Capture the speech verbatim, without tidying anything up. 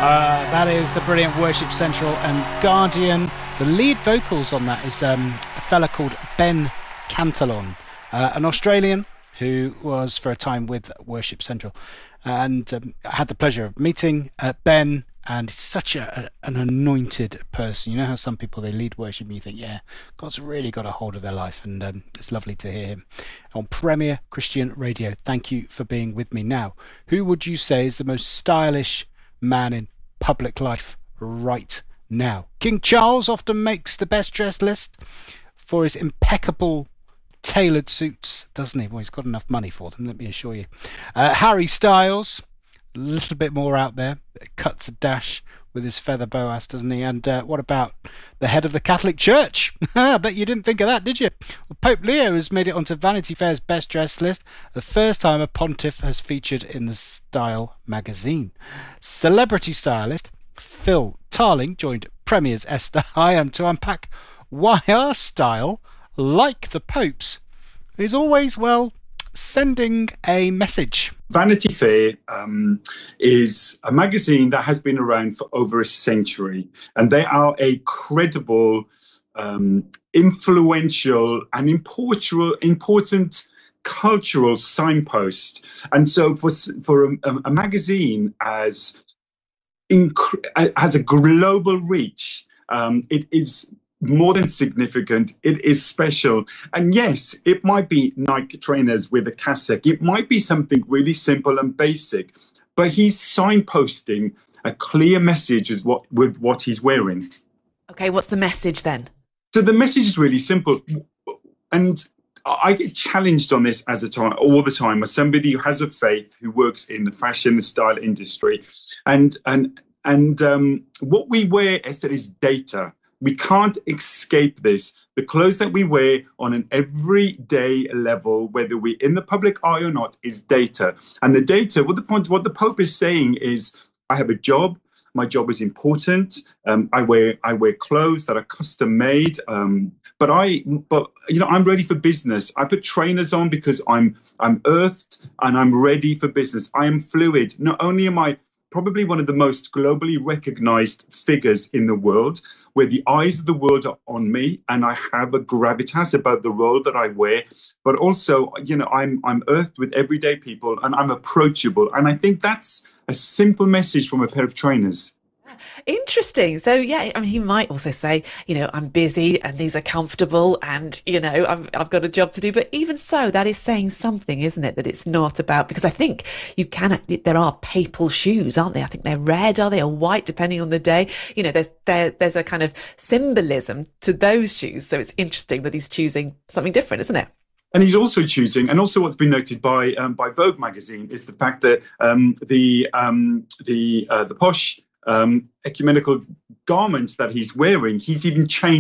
Uh, that is the brilliant Worship Central and Guardian. The lead vocals on that is um, a fella called Ben Cantillon, uh, an Australian who was for a time with Worship Central. And um, I had the pleasure of meeting uh, Ben, and he's such a, a, an anointed person. You know how some people, they lead worship and you think, yeah, God's really got a hold of their life, and um, it's lovely to hear him on Premier Christian Radio. Thank you for being with me. Now, who would you say is the most stylish man in public life right now? King Charles often makes the best dressed list for his impeccable tailored suits, doesn't he? Well, he's got enough money for them, let me assure you. Uh, Harry Styles, a little bit more out there, cuts a dash with his feather boas, doesn't he? And uh, what about the head of the Catholic Church? I bet you didn't think of that, did you? Well, Pope Leo has made it onto Vanity Fair's best dressed list, the first time a pontiff has featured in the Style magazine. Celebrity stylist Phil Tarling joined Premier's Esther Hyam to unpack why our style, like the Pope's, is always, well, sending a message. Vanity Fair um, is a magazine that has been around for over a century, and they are a credible, um, influential and important, important cultural signpost. And so for, for a, a magazine as, inc- as a global reach, um, it is more than significant. It is special. And yes, it might be Nike trainers with a cassock. It might be something really simple and basic, but he's signposting a clear message with what, with what he's wearing. Okay, what's the message then? So the message is really simple. And I get challenged on this as a time all the time as somebody who has a faith, who works in the fashion and style industry. And and and um, what we wear, Esther, is data. We can't escape this. The clothes that we wear on an everyday level, whether we're in the public eye or not, is data. And the data, what the point, what the Pope is saying is, I have a job. My job is important. Um, I wear I wear clothes that are custom made. Um, but I, but you know, I'm ready for business. I put trainers on because I'm I'm earthed and I'm ready for business. I am fluid. Not only am I probably one of the most globally recognized figures in the world, where the eyes of the world are on me, and I have a gravitas about the role that I wear, but also, you know, I'm I'm earthed with everyday people, and I'm approachable. And I think that's a simple message from a pair of trainers. Interesting. So, yeah, I mean, he might also say, you know, I'm busy and these are comfortable and, you know, I'm, I've got a job to do. But even so, that is saying something, isn't it? That it's not about, because I think you can, there are papal shoes, aren't they? I think they're red, are they, or white, depending on the day. You know, there's, there, there's a kind of symbolism to those shoes. So it's interesting that he's choosing something different, isn't it? And he's also choosing, and also what's been noted by um, by Vogue magazine is the fact that um, the um, the uh, the posh um, ecumenical garments that he's wearing, he's even changed